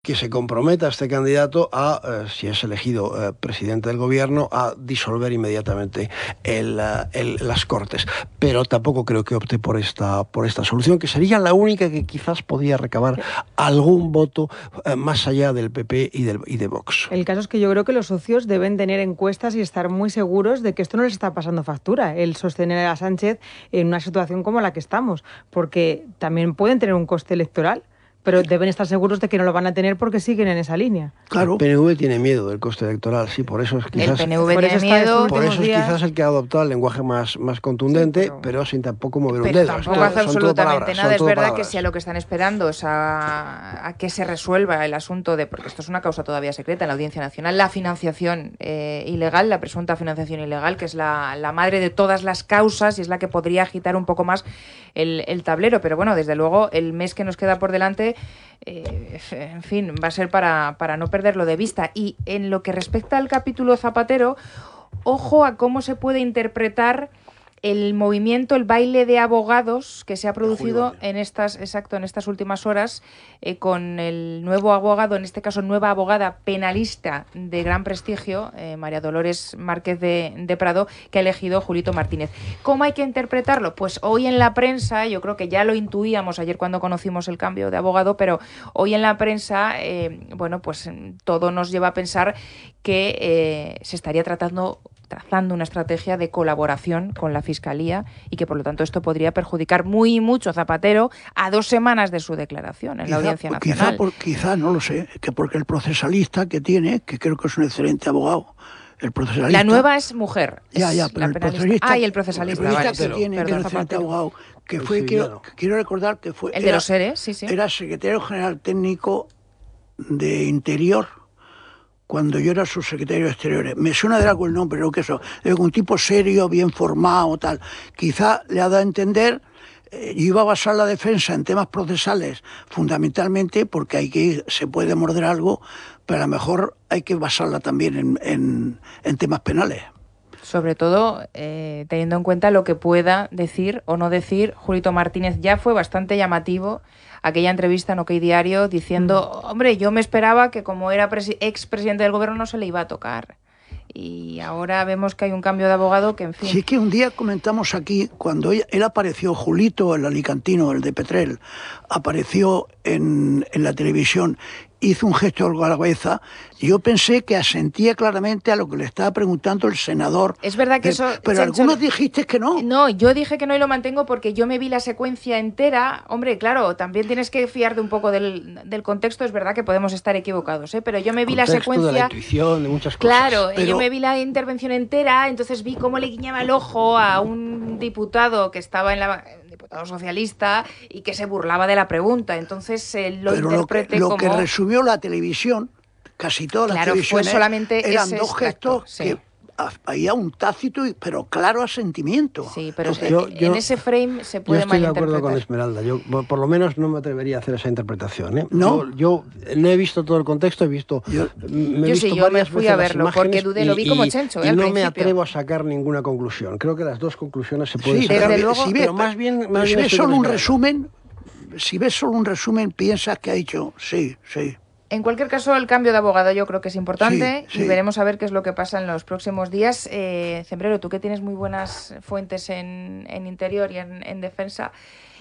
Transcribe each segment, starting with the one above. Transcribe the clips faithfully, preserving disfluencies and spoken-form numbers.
que se comprometa este candidato a, eh, si es elegido eh, presidente del gobierno, a disolver inmediatamente el, uh, el, las Cortes. Pero tampoco creo que opte por esta, por esta solución, que sería la única que quizás podía recabar algún voto eh, más allá del P P y, del, y de Vox. El caso es que yo creo que los socios deben tener encuestas y estar muy seguros de que esto no les está pasando factura, el sostener a Sánchez en una situación como la que estamos, porque también pueden tener un coste electoral. Pero deben estar seguros de que no lo van a tener porque siguen en esa línea. Claro. El P N V tiene miedo del coste electoral, sí, por eso es quizás... El P N V tiene miedo... Por eso es quizás el que ha adoptado el lenguaje más, más contundente, sí, pero, pero sin tampoco mover un dedo. Tampoco hace absolutamente nada. Es verdad que si a lo que están esperando es a, a que se resuelva el asunto de... Porque esto es una causa todavía secreta en la Audiencia Nacional, la financiación eh, ilegal, la presunta financiación ilegal, que es la, la madre de todas las causas y es la que podría agitar un poco más el, el tablero. Pero bueno, desde luego, el mes que nos queda por delante... Eh, en fin, va a ser para, para no perderlo de vista. Y en lo que respecta al capítulo Zapatero, ojo a cómo se puede interpretar el movimiento, el baile de abogados que se ha producido en estas, exacto, en estas últimas horas eh, con el nuevo abogado, en este caso nueva abogada penalista de gran prestigio, eh, María Dolores Márquez de, de Prado, que ha elegido Julito Martínez. ¿Cómo hay que interpretarlo? Pues hoy en la prensa, yo creo que ya lo intuíamos ayer cuando conocimos el cambio de abogado, pero hoy en la prensa, eh, bueno, pues todo nos lleva a pensar que eh, se estaría tratando trazando una estrategia de colaboración con la Fiscalía y que, por lo tanto, esto podría perjudicar muy y mucho a Zapatero a dos semanas de su declaración en quizá, la Audiencia Nacional. Quizá, por, quizá, no lo sé, que porque el procesalista que tiene, que creo que es un excelente abogado, el procesalista... La nueva es mujer. Ya, ya, pero el procesalista... Ah, y el procesalista, el vale, que tiene, perdón, que es un excelente abogado, que fue, sí, quiero, quiero recordar que fue... El era, de los seres, sí, sí. Era secretario general técnico de Interior cuando yo era subsecretario de Exteriores. Me suena de algo el nombre, pero que eso, es un tipo serio, bien formado, tal. Quizá le ha dado a entender, eh, yo iba a basar la defensa en temas procesales, fundamentalmente porque hay que ir, se puede morder algo, pero a lo mejor hay que basarla también en, en, en temas penales. Sobre todo eh, teniendo en cuenta lo que pueda decir o no decir Julito Martínez. Ya fue bastante llamativo aquella entrevista en OK Diario diciendo, hombre, yo me esperaba que como era expresidente del gobierno no se le iba a tocar. Y ahora vemos que hay un cambio de abogado que, en fin... Sí, que un día comentamos aquí, cuando él, él apareció, Julito, el alicantino, el de Petrel, apareció en, en la televisión, hizo un gesto con la cabeza, yo pensé que asentía claramente a lo que le estaba preguntando el senador. Es verdad que de, eso... Pero Chencho, algunos dijiste que no. No, yo dije que no y lo mantengo porque yo me vi la secuencia entera. Hombre, claro, también tienes que fiarte un poco del, del contexto. Es verdad que podemos estar equivocados, ¿eh? Pero yo me vi contexto, la secuencia... de la intuición, de muchas cosas. Claro, pero... yo me vi la intervención entera, entonces vi cómo le guiñaba el ojo a un diputado que estaba en la... diputado socialista y que se burlaba de la pregunta. Entonces eh, lo Pero interpreté lo que, lo como... que resumió la televisión, casi todas las claro, televisiones, fue solamente eran ese dos extracto, gestos sí. que había un tácito, pero claro asentimiento. Sí, pero Entonces, yo, en yo, ese frame se puede malinterpretar. Yo estoy de acuerdo con malinterpretar. Esmeralda. Yo por lo menos no me atrevería a hacer esa interpretación, ¿eh? No. Yo, yo no he visto todo el contexto, he visto... Yo, me he yo visto sí, yo me fui a verlo, porque dudé, y, lo vi como y, Chencho, y ¿eh, no al me principio. atrevo a sacar ninguna conclusión. Creo que las dos conclusiones se pueden sí, sacar. desde luego, si pero ves, más bien... Más si bien ves solo un Esmeralda. resumen, si ves solo un resumen, piensas que ha dicho, sí, sí. En cualquier caso, el cambio de abogado yo creo que es importante sí, sí. y veremos a ver qué es lo que pasa en los próximos días. Eh, Cembrero, tú que tienes muy buenas fuentes en, en Interior y en, en Defensa,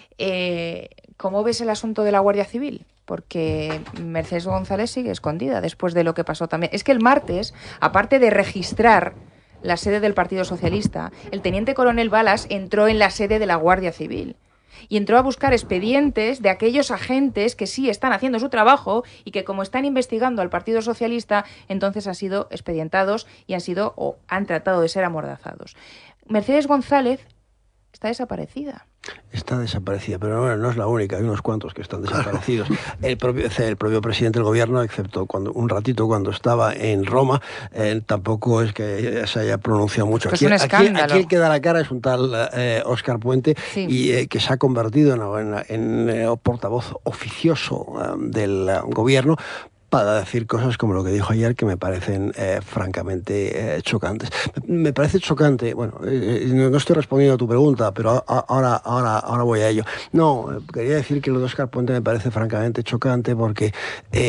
eh, ¿cómo ves el asunto de la Guardia Civil? Porque Mercedes González sigue escondida después de lo que pasó también. Es que el martes, aparte de registrar la sede del Partido Socialista, el teniente coronel Balas entró en la sede de la Guardia Civil. Y entró a buscar expedientes de aquellos agentes que sí están haciendo su trabajo y que, como están investigando al Partido Socialista, entonces han sido expedientados y han sido o han tratado de ser amordazados. Mercedes González está desaparecida. Está desaparecida, pero bueno, no es la única, hay unos cuantos que están desaparecidos. El propio, el propio presidente del gobierno, excepto cuando un ratito cuando estaba en Roma, eh, tampoco es que se haya pronunciado mucho. Pues Aquí, un aquí, aquí el que da la cara es un tal eh, Óscar Puente, sí. y eh, que se ha convertido en, en, en eh, portavoz oficioso eh, del eh, gobierno, para decir cosas como lo que dijo ayer, que me parecen eh, francamente eh, chocantes. Me parece chocante, bueno, eh, no estoy respondiendo a tu pregunta, pero a, ahora, ahora, ahora voy a ello. No, quería decir que lo de Óscar Puente me parece francamente chocante porque... Eh,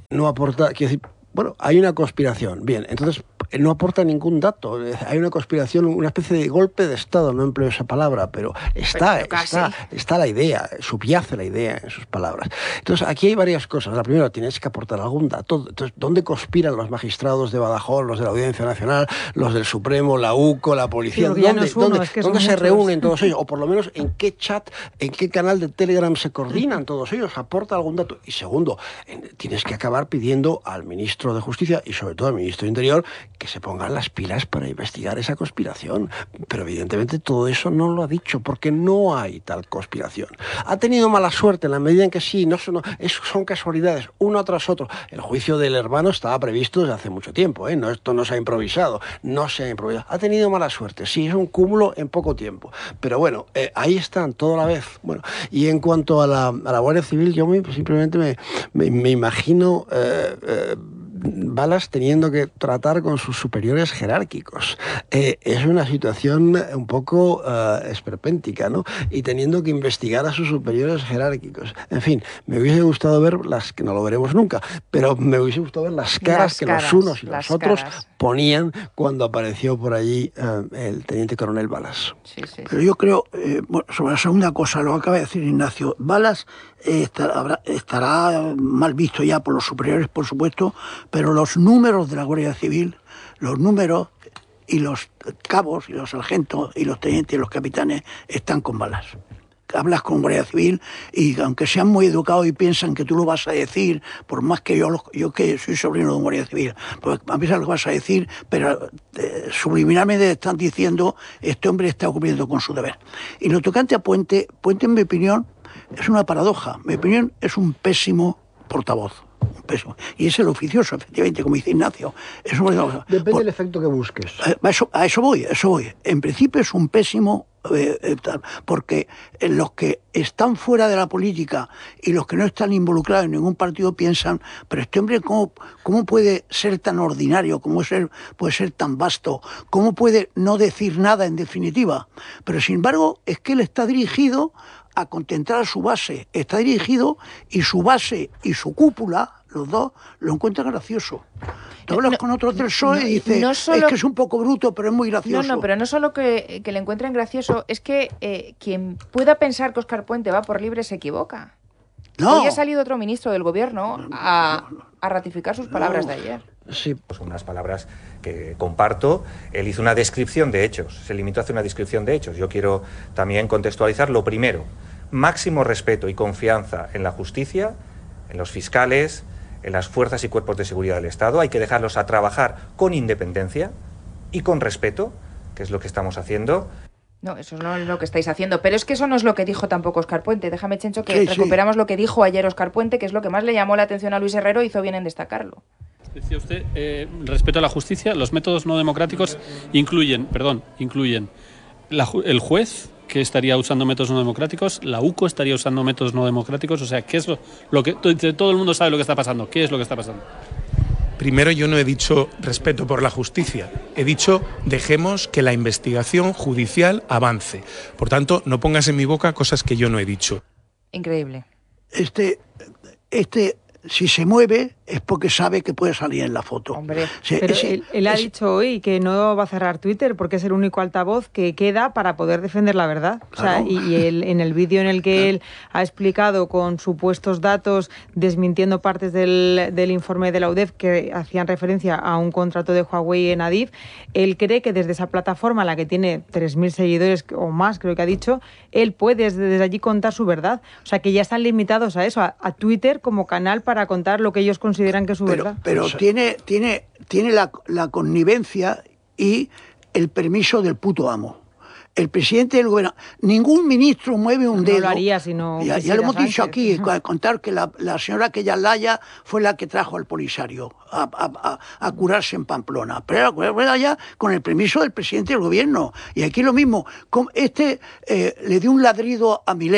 no aporta, quiero decir, bueno, hay una conspiración, bien, entonces no aporta ningún dato, hay una conspiración, una especie de golpe de Estado, no empleo esa palabra, pero está, pero está, está la idea, subyace la idea en sus palabras. Entonces, aquí hay varias cosas. La primera, tienes que aportar algún dato. Entonces, ¿dónde conspiran los magistrados de Badajoz, los de la Audiencia Nacional, los del Supremo, la U C O, la policía? ¿Dónde, no es uno, ¿dónde, es que ¿dónde se muchos. reúnen todos ellos? O por lo menos, ¿en qué chat, en qué canal de Telegram se coordinan todos ellos? ¿Aporta algún dato? Y segundo, tienes que acabar pidiendo al ministro de Justicia y sobre todo al ministro de Interior que se pongan las pilas para investigar esa conspiración. Pero evidentemente todo eso no lo ha dicho porque no hay tal conspiración. Ha tenido mala suerte en la medida en que sí, no son, eso son casualidades, uno tras otro. El juicio del hermano estaba previsto desde hace mucho tiempo, ¿eh? No, esto no se ha improvisado, no se ha improvisado. Ha tenido mala suerte, sí, es un cúmulo en poco tiempo. Pero bueno, eh, ahí están, todo a la vez. Bueno, y en cuanto a la, a la Guardia Civil, yo me, simplemente me, me, me imagino... Eh, eh, Balas teniendo que tratar con sus superiores jerárquicos. Eh, es una situación un poco uh, esperpéntica, ¿no? Y teniendo que investigar a sus superiores jerárquicos. En fin, me hubiese gustado ver las que no lo veremos nunca, pero me hubiese gustado ver las caras las que caras, los unos y los otros caras. ponían cuando apareció por allí uh, el teniente coronel Balas. Sí, sí, sí. Pero yo creo, eh, bueno, sobre la segunda cosa, lo que acaba de decir Ignacio, Balas eh, estará, estará mal visto ya por los superiores, por supuesto, pero los números de la Guardia Civil, los números y los cabos y los sargentos y los tenientes y los capitanes están con Balas. Hablas con Guardia Civil y aunque sean muy educados y piensan que tú lo vas a decir, por más que yo, yo que soy sobrino de un Guardia Civil, pues a veces lo vas a decir, pero eh, subliminalmente están diciendo este hombre está cumpliendo con su deber. Y lo tocante a Puente, Puente en mi opinión es una paradoja. Mi opinión es un pésimo portavoz. Peso. Y es el oficioso, efectivamente, como dice Ignacio. Es un... Depende Por... del efecto que busques. A eso, a eso voy, a eso voy. En principio es un pésimo, eh, eh, porque los que están fuera de la política y los que no están involucrados en ningún partido piensan, pero este hombre, ¿cómo, cómo puede ser tan ordinario? ¿Cómo ser, puede ser tan vasto? ¿Cómo puede no decir nada en definitiva? Pero sin embargo, es que él está dirigido a contentar a su base. Está dirigido y su base y su cúpula, los dos, lo encuentran gracioso. Tú hablas no, con otro del P S O E no, y dices, no solo, es que es un poco bruto, pero es muy gracioso. No, no, pero no solo que, que le encuentren gracioso, es que eh, quien pueda pensar que Óscar Puente va por libre se equivoca. No. Hoy ha salido otro ministro del gobierno a, a ratificar sus palabras no. de ayer. Sí, pues unas palabras que comparto. Él hizo una descripción de hechos, se limitó a hacer una descripción de hechos. Yo quiero también contextualizar lo primero. Máximo respeto y confianza en la justicia, en los fiscales, en las fuerzas y cuerpos de seguridad del Estado. Hay que dejarlos a trabajar con independencia y con respeto, que es lo que estamos haciendo. No, eso no es lo que estáis haciendo, pero es que eso no es lo que dijo tampoco Óscar Puente. Déjame, Chencho, que sí, recuperamos sí. lo que dijo ayer Óscar Puente, que es lo que más le llamó la atención a Luis Herrero, hizo bien en destacarlo. Decía usted, eh, respeto a la justicia, los métodos no democráticos incluyen, perdón, incluyen la, el juez, que estaría usando métodos no democráticos, la U C O estaría usando métodos no democráticos, o sea, ¿qué es lo, lo que todo el mundo sabe lo que está pasando? ¿Qué es lo que está pasando? Primero, yo no he dicho respeto por la justicia, he dicho dejemos que la investigación judicial avance. Por tanto, no pongas en mi boca cosas que yo no he dicho. Increíble. Este, este, si se mueve es porque sabe que puede salir en la foto. Hombre, se, pero ese, él, él ha ese, dicho hoy que no va a cerrar Twitter porque es el único altavoz que queda para poder defender la verdad. Claro. O sea, y, y él, en el vídeo en el que claro. él ha explicado con supuestos datos, desmintiendo partes del, del informe de la U D E F que hacían referencia a un contrato de Huawei en Adif, él cree que desde esa plataforma, la que tiene tres mil seguidores o más, creo que ha dicho, él puede desde, desde allí contar su verdad. O sea, que ya están limitados a eso, a, a Twitter como canal para contar lo que ellos consideran consideran que es su pero, verdad. Pero tiene, tiene, tiene la, la connivencia y el permiso del puto amo. El presidente del gobierno, ningún ministro mueve un no dedo. No lo haría si no Ya, ya lo hemos Sánchez. dicho aquí, contar que la, la señora que Laya fue la que trajo al Polisario a, a, a, a curarse en Pamplona. Pero era ya con el permiso del presidente del gobierno. Y aquí lo mismo. Este eh, le dio un ladrido a Milei,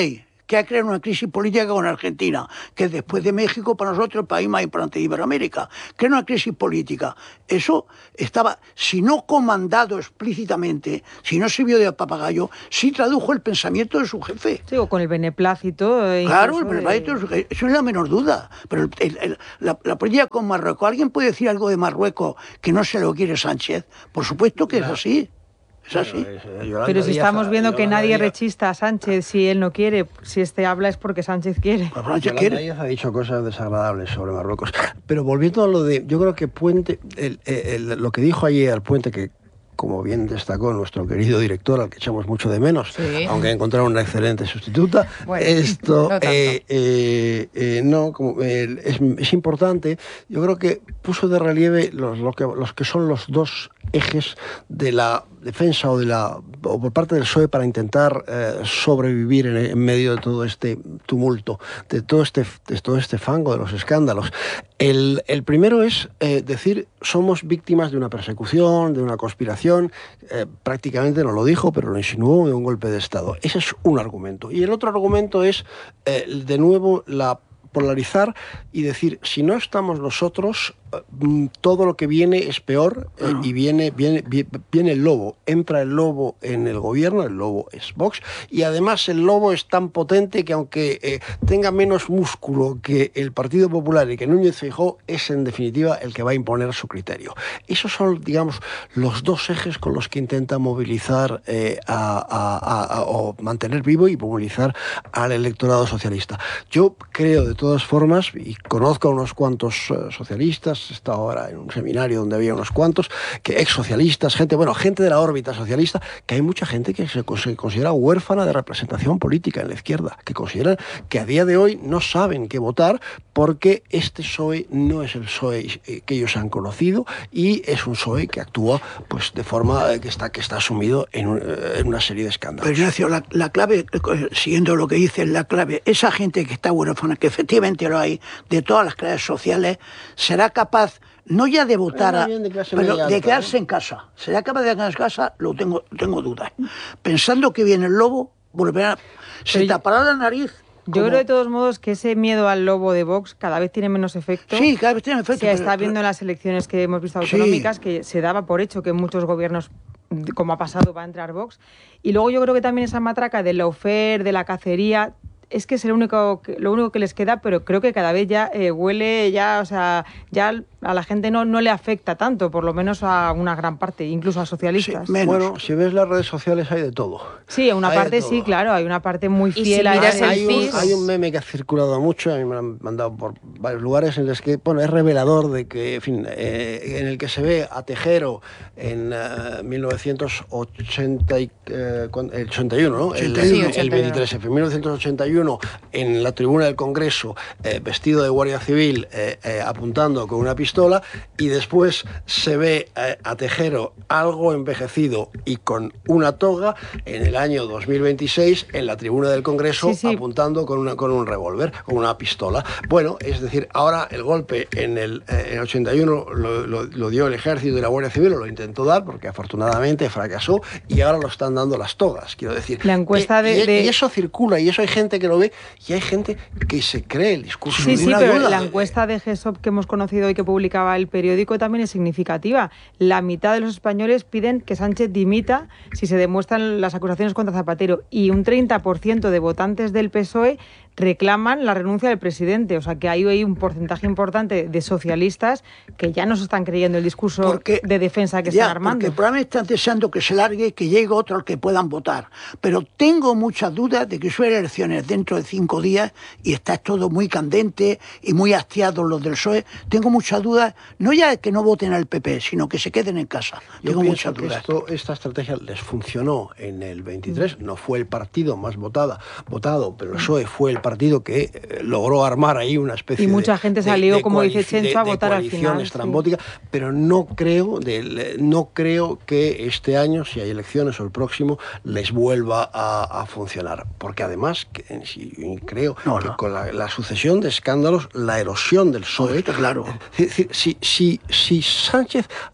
que ha creado una crisis política con Argentina, que es después de México para nosotros el país más importante de Iberoamérica. Crea una crisis política. Eso estaba, si no comandado explícitamente, si no sirvió de papagayo, sí tradujo el pensamiento de su jefe. Sí, o con el beneplácito. Eh, claro, el beneplácito, de... eso no es la menor duda. Pero el, el, el, la, la política con Marruecos, ¿alguien puede decir algo de Marruecos que no se lo quiere Sánchez? Por supuesto que claro. es así. Es así. Pero si estamos viendo que nadie rechista a Sánchez si él no quiere, si este habla es porque Sánchez quiere. Sánchez quiere. ha dicho cosas desagradables sobre Marruecos. Pero volviendo a lo de, yo creo que Puente, el, el, el, lo que dijo ayer Puente, que como bien destacó nuestro querido director, al que echamos mucho de menos, sí. aunque encontraron una excelente sustituta, bueno, esto no, eh, eh, eh, no como, eh, es, es importante. Yo creo que puso de relieve los, lo que, los que son los dos ejes de la defensa o de la o por parte del P S O E para intentar eh, sobrevivir en, en medio de todo este tumulto, de todo este, de todo este fango, de los escándalos. El, el primero es eh, decir, somos víctimas de una persecución, de una conspiración, eh, prácticamente no lo dijo, pero lo insinuó, de un golpe de Estado. Ese es un argumento. Y el otro argumento es, eh, de nuevo, la polarizar y decir, si no estamos nosotros, todo lo que viene es peor, eh, y viene, viene, viene el lobo. Entra el lobo en el gobierno, el lobo es Vox, y además el lobo es tan potente que aunque eh, tenga menos músculo que el Partido Popular y que Núñez Feijóo, es en definitiva el que va a imponer su criterio. Esos son, digamos, los dos ejes con los que intenta movilizar eh, a, a, a, a, o mantener vivo y movilizar al electorado socialista. Yo creo, de todas formas, y conozco a unos cuantos uh, socialistas, he estado ahora en un seminario donde había unos cuantos, que ex socialistas, gente, bueno, gente de la órbita socialista, que hay mucha gente que se, se considera huérfana de representación política en la izquierda, que consideran que a día de hoy no saben qué votar porque este P S O E no es el P S O E que ellos han conocido y es un P S O E que actúa pues de forma que está, que está sumido en, un, en una serie de escándalos. Pero Ignacio, la, la clave, siguiendo lo que dices, la clave, esa gente que está huérfana, que efectivamente lo hay, de todas las clases sociales, será capaz no ya de votar, a, de pero alta, de quedarse ¿eh? en casa. ¿Será capaz de quedarse en casa? Lo tengo, tengo dudas. Pensando que viene el lobo, volverá, se pero tapará la nariz. Yo como... creo de todos modos que ese miedo al lobo de Vox cada vez tiene menos efecto. Sí, cada vez tiene efecto. Se está pero... viendo en las elecciones que hemos visto autonómicas, sí. que se daba por hecho que en muchos gobiernos, como ha pasado, va a entrar Vox. Y luego yo creo que también esa matraca del lawfare, de la cacería, es que es el único que, lo único que les queda, pero creo que cada vez ya eh, huele, ya, o sea, ya a la gente no, no le afecta tanto, por lo menos a una gran parte, incluso a socialistas. Sí, bueno, si ves las redes sociales hay de todo. Sí, a una hay parte sí, claro, hay una parte muy fiel a ese. Hay, un, hay un meme que ha circulado mucho, a mí me lo han mandado por varios lugares en los que, bueno, es revelador de que, en fin, eh, en el que se ve a Tejero en uh, mil novecientos ochenta y, eh, el ochenta y uno, ¿no? ochenta y uno. El, el veintitrés F, mil novecientos ochenta y uno, en la tribuna del Congreso, eh, vestido de guardia civil, eh, eh, apuntando con una pistola, y después se ve eh, a Tejero algo envejecido y con una toga en el año dos mil veintiséis en la tribuna del Congreso, sí, sí. apuntando con, una, con un revólver, con una pistola. Bueno, es decir, ahora el golpe en el, eh, en ochenta y uno lo, lo, lo dio el Ejército y la Guardia Civil, o lo intentó dar, porque afortunadamente fracasó, y ahora lo están dando las togas, quiero decir. La encuesta de, y, de... y eso circula, y eso hay gente que lo ve, y hay gente que se cree el discurso. Sí, sí, pero duda. La encuesta de G E S O P que hemos conocido hoy, que publicaba el periódico, también es significativa. La mitad de los españoles piden que Sánchez dimita si se demuestran las acusaciones contra Zapatero, y un treinta por ciento de votantes del P S O E reclaman la renuncia del presidente. O sea que ahí hay un porcentaje importante de socialistas que ya no se están creyendo el discurso porque, de defensa que ya, están armando. Porque probablemente están deseando que se largue, que llegue otro al que puedan votar. Pero tengo muchas dudas de que son elecciones dentro de cinco días y está todo muy candente y muy hastiados los del P S O E. Tengo muchas dudas, no ya de que no voten al P P, sino que se queden en casa. Yo tengo pienso muchas que dudas. Esto, esta estrategia les funcionó en el veintitrés, mm. no fue el partido más votada, votado, pero el P S O E fue el partido que eh, logró armar ahí una especie de... Y mucha gente salió, de, de como dice Chencho, a votar al final. estrambótica, sí. Pero no creo, de, no creo que este año, si hay elecciones o el próximo, les vuelva a, a funcionar. Porque además, que, si, creo no, que no. con la, la sucesión de escándalos, la erosión del P S O E... Claro. Es decir, si, si, si Sánchez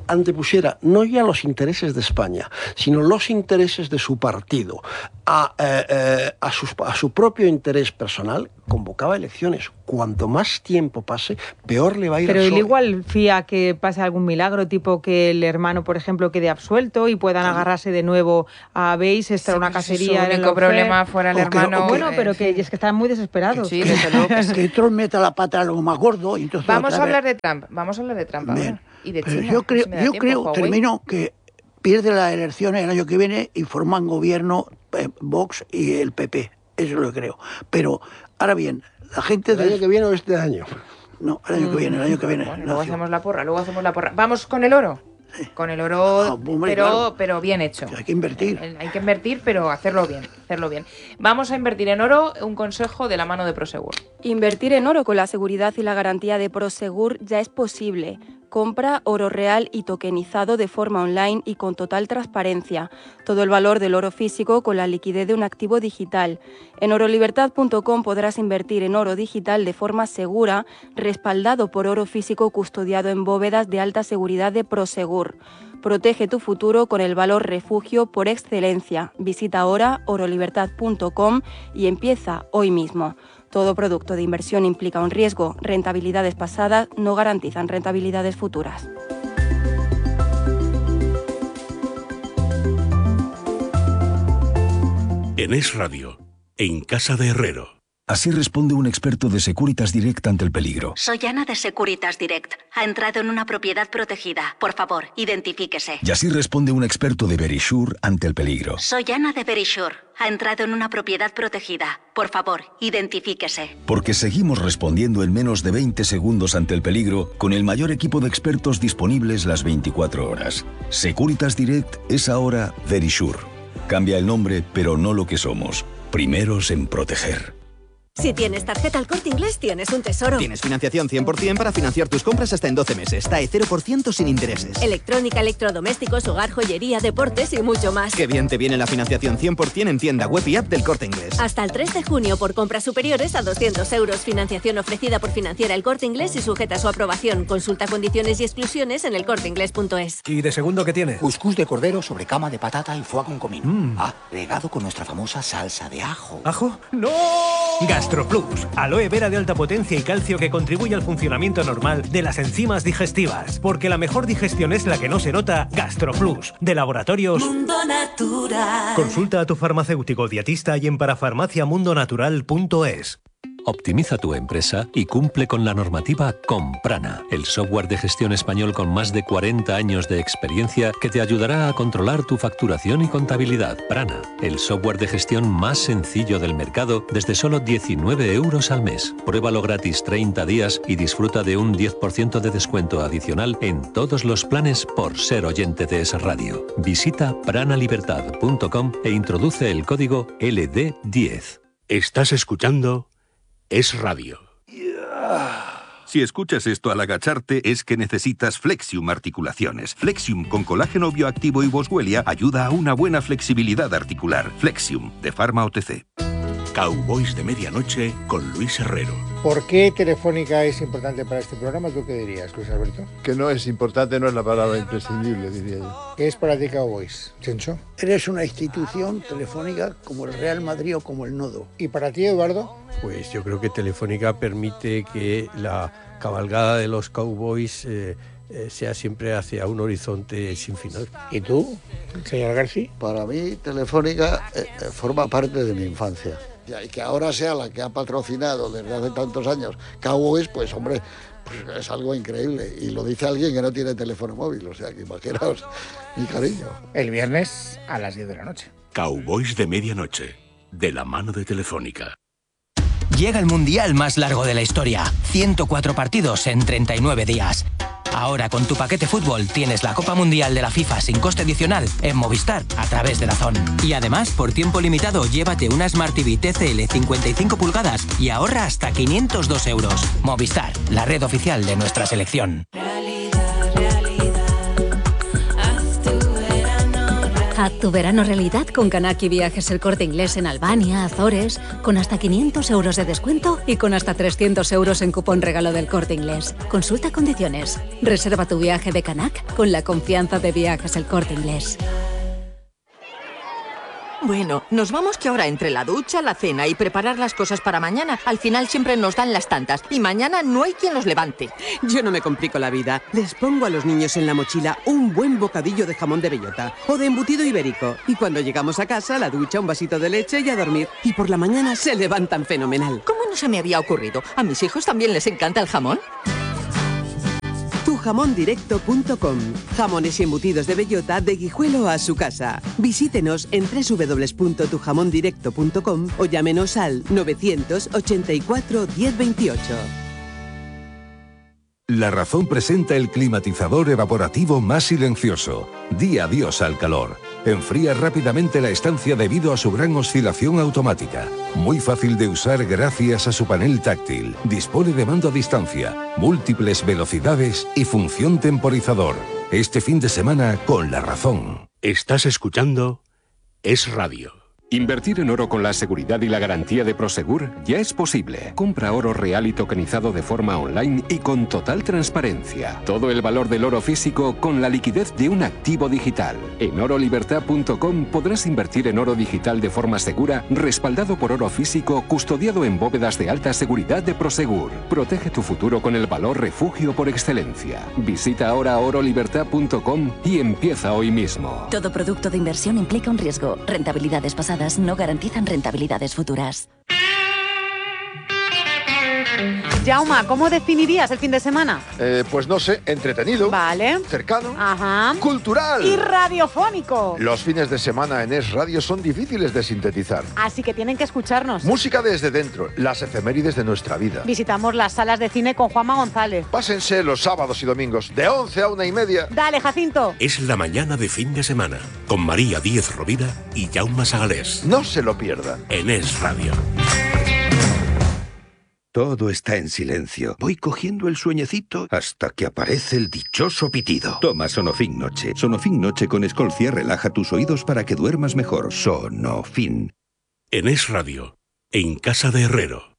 antepusiera no ya los intereses de España, sino los intereses de su partido a, eh, eh, a, sus, a su propio interés personal, convocaba elecciones. Cuanto más tiempo pase, peor le va a ir. Pero al él PSOE. igual fía que pase algún milagro, tipo que el hermano, por ejemplo, quede absuelto y puedan sí. agarrarse de nuevo a Beis, estar sí, una cacería. Si su único problema fuera el o hermano. Que, o bueno, eh, pero que sí. es que están muy desesperados. Sí, desde luego que, sí. que Trump meta la pata a lo más gordo. Y entonces vamos a hablar de Trump. Vamos a hablar de Trump ahora. Y de China. Yo creo, si yo tiempo, creo Huawei. termino que pierde las elecciones el año que viene y forman gobierno eh, Vox y el P P. Eso lo creo. Pero, ahora bien, la gente... ¿El del... año que viene o este año? No, el año mm, que viene, el año que viene. Bueno, luego hacemos la porra, luego hacemos la porra. Vamos con el oro. Sí. Con el oro, ah, hombre, pero, claro. pero bien hecho. Hay que invertir. Hay que invertir, pero hacerlo bien, hacerlo bien. Vamos a invertir en oro, un consejo de la mano de Prosegur. Invertir en oro con la seguridad y la garantía de Prosegur ya es posible. Compra oro real y tokenizado de forma online y con total transparencia. Todo el valor del oro físico con la liquidez de un activo digital. En orolibertad punto com podrás invertir en oro digital de forma segura, respaldado por oro físico custodiado en bóvedas de alta seguridad de Prosegur. Protege tu futuro con el valor refugio por excelencia. Visita ahora orolibertad punto com y empieza hoy mismo. Todo producto de inversión implica un riesgo. Rentabilidades pasadas no garantizan rentabilidades futuras. En Es Radio, en Casa de Herrero. Así responde un experto de Securitas Direct ante el peligro. Soy Ana de Securitas Direct. Ha entrado en una propiedad protegida. Por favor, identifíquese. Y así responde un experto de Verisure ante el peligro. Soy Ana de Verisure. Ha entrado en una propiedad protegida. Por favor, identifíquese. Porque seguimos respondiendo en menos de veinte segundos ante el peligro con el mayor equipo de expertos disponibles las veinticuatro horas. Securitas Direct es ahora Verisure. Cambia el nombre, pero no lo que somos. Primeros en proteger. Si tienes tarjeta El Corte Inglés, tienes un tesoro. Tienes financiación cien por ciento para financiar tus compras hasta en doce meses. T A E cero por ciento sin intereses. Electrónica, electrodomésticos, hogar, joyería, deportes y mucho más. Qué bien te viene la financiación cien por ciento en tienda web y app del Corte Inglés. Hasta el tres de junio por compras superiores a doscientos euros. Financiación ofrecida por Financiera El Corte Inglés y sujeta a su aprobación. Consulta condiciones y exclusiones en el corte inglés punto es. ¿Y de segundo qué tiene? Cuscús de cordero sobre cama de patata y foie con comino. Mm. Ah, regado con nuestra famosa salsa de ajo. ¿Ajo? ¡No! GastroPlus. Aloe vera de alta potencia y calcio que contribuye al funcionamiento normal de las enzimas digestivas. Porque la mejor digestión es la que no se nota. GastroPlus, de Laboratorios Mundo Natural. Consulta a tu farmacéutico dietista y en parafarmacia mundo natural punto es. Optimiza tu empresa y cumple con la normativa con Prana, el software de gestión español con más de cuarenta años de experiencia que te ayudará a controlar tu facturación y contabilidad. Prana, el software de gestión más sencillo del mercado desde solo diecinueve euros al mes. Pruébalo gratis treinta días y disfruta de un diez por ciento de descuento adicional en todos los planes por ser oyente de Es Radio. Visita pranalibertad punto com e introduce el código L D diez. Estás escuchando Es Radio. Si escuchas esto al agacharte es que necesitas Flexium Articulaciones. Flexium con colágeno bioactivo y boswellia ayuda a una buena flexibilidad articular. Flexium, de Pharma O T C. Cowboys de Medianoche con Luis Herrero. ¿Por qué Telefónica es importante para este programa? ¿Tú qué dirías, Luis Alberto? Que no es importante, no es la palabra imprescindible, diría yo. ¿Qué es para ti Cowboys, Chencho? Eres una institución telefónica como el Real Madrid o como el Nodo. ¿Y para ti, Eduardo? Pues yo creo que Telefónica permite que la cabalgada de los Cowboys eh, eh, sea siempre hacia un horizonte sin final. ¿Y tú, señor García? Para mí, Telefónica eh, forma parte de mi infancia. Y que ahora sea la que ha patrocinado desde hace tantos años Cowboys, pues hombre, pues es algo increíble. Y lo dice alguien que no tiene teléfono móvil, o sea que imaginaos mi cariño. El viernes a las diez de la noche. Cowboys de Medianoche, de la mano de Telefónica. Llega el mundial más largo de la historia. ciento cuatro partidos en treinta y nueve días. Ahora con tu paquete fútbol tienes la Copa Mundial de la FIFA sin coste adicional en Movistar a través de DAZN. Y además, por tiempo limitado, llévate una Smart T V T C L cincuenta y cinco pulgadas y ahorra hasta quinientos dos euros. Movistar, la red oficial de nuestra selección. Haz tu verano realidad con Canaki Viajes El Corte Inglés en Albania, Azores, con hasta quinientos euros de descuento y con hasta trescientos euros en cupón regalo del Corte Inglés. Consulta condiciones. Reserva tu viaje de Canac con la confianza de Viajes El Corte Inglés. Bueno, nos vamos que ahora entre la ducha, la cena y preparar las cosas para mañana, al final siempre nos dan las tantas y mañana no hay quien los levante. Yo no me complico la vida. Les pongo a los niños en la mochila un buen bocadillo de jamón de bellota o de embutido ibérico. Y cuando llegamos a casa, la ducha, un vasito de leche y a dormir. Y por la mañana se levantan fenomenal. ¿Cómo no se me había ocurrido? ¿A mis hijos también les encanta el jamón? tu jamón directo punto com. Jamones y embutidos de bellota de Guijuelo a su casa. Visítenos en doble u doble u doble u punto tu jamón directo punto com o llámenos al novecientos ochenta y cuatro diez veintiocho. La Razón presenta el climatizador evaporativo más silencioso. Di adiós al calor. Enfría rápidamente la estancia debido a su gran oscilación automática. Muy fácil de usar gracias a su panel táctil. Dispone de mando a distancia, múltiples velocidades y función temporizador. Este fin de semana con La Razón. Estás escuchando Es Radio. Invertir en oro con la seguridad y la garantía de Prosegur ya es posible. Compra oro real y tokenizado de forma online y con total transparencia. Todo el valor del oro físico con la liquidez de un activo digital. En oro libertad punto com podrás invertir en oro digital de forma segura, respaldado por oro físico, custodiado en bóvedas de alta seguridad de Prosegur. Protege tu futuro con el valor refugio por excelencia. Visita ahora oro libertad punto com y empieza hoy mismo. Todo producto de inversión implica un riesgo. Rentabilidades pasadas no garantizan rentabilidades futuras. Jauma, ¿cómo definirías el fin de semana? Eh, pues no sé, entretenido. Vale. Cercano. Ajá. Cultural. Y radiofónico. Los fines de semana en Es Radio son difíciles de sintetizar. Así que tienen que escucharnos. Música desde dentro, las efemérides de nuestra vida. Visitamos las salas de cine con Juanma González. Pásense los sábados y domingos, de once a una y media. Dale, Jacinto. Es la mañana de fin de semana, con María Díez Rovira y Jaume Sagalés. No se lo pierda. En Es Radio. Todo está en silencio. Voy cogiendo el sueñecito hasta que aparece el dichoso pitido. Toma Sonofin Noche. Sonofin Noche con Escolcia relaja tus oídos para que duermas mejor. Sonofin. En Es Radio, en casa de Herrero.